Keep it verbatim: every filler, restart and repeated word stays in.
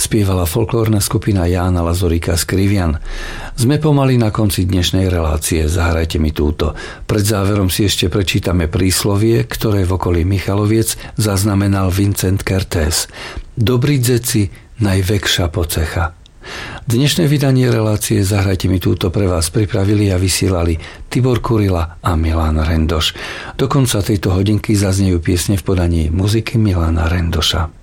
spievala folklórna skupina Jána Lazurika z Krivian. Sme pomaly na konci dnešnej relácie, zahrajte mi túto. Pred záverom si ešte prečítame príslovie, ktoré v okolí Michaloviec zaznamenal Vincent Kertész. Dobrý dzeci, najväčšia pocecha. Dnešné vydanie relácie Zahrajte mi túto pre vás pripravili a vysielali Tibor Kurila a Milan Rendoš. Do konca tejto hodinky zaznejú piesne v podaní muziky Milana Rendoša.